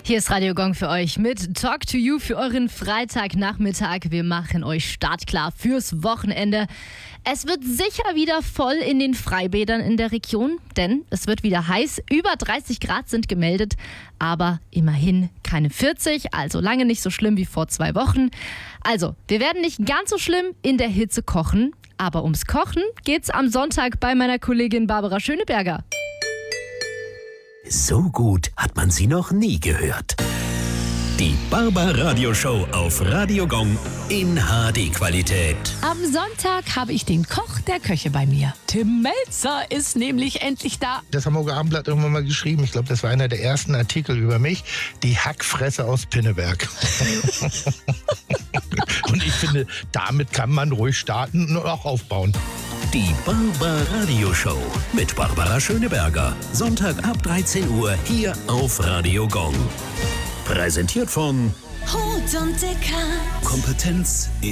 Hier ist Radio Gong für euch mit Talk to You für euren Freitagnachmittag. Wir machen euch startklar fürs Wochenende. Es wird sicher wieder voll in den Freibädern in der Region, denn es wird wieder heiß. Über 30 Grad sind gemeldet, aber immerhin keine 40, also lange nicht so schlimm wie vor 2 Wochen. Also, wir werden nicht ganz so schlimm in der Hitze kochen, aber ums Kochen geht's am Sonntag bei meiner Kollegin Barbara Schöneberger. So gut hat man sie noch nie gehört. Die Barbara-Radio-Show auf Radio Gong in HD-Qualität. Am Sonntag habe ich den Koch der Köche bei mir. Tim Melzer ist nämlich endlich da. Das Hamburger Abendblatt irgendwann mal geschrieben. Ich glaube, das war einer der ersten Artikel über mich. Die Hackfresse aus Pinneberg. Und ich finde, damit kann man ruhig starten und auch aufbauen. Die Barbara-Radio-Show mit Barbara Schöneberger. Sonntag ab 13 Uhr hier auf Radio Gong. Präsentiert von Rot und Dicker. Kompetenz in